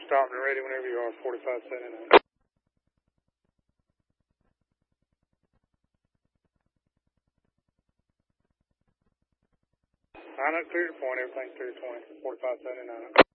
Stopped and ready whenever you are, 4579. 9 up clear to point, everything clear to 20, 4579.